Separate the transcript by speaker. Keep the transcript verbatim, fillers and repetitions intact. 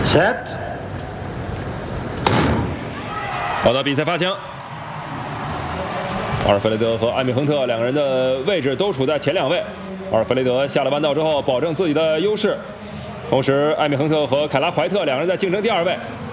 Speaker 1: Set。
Speaker 2: 好的，比赛发枪。阿尔弗雷德和艾米亨特两个人的位置都处在前两位。阿尔弗雷德下了弯道之后，保证自己的优势。同时，艾米亨特和凯拉怀特两人在竞争第二位。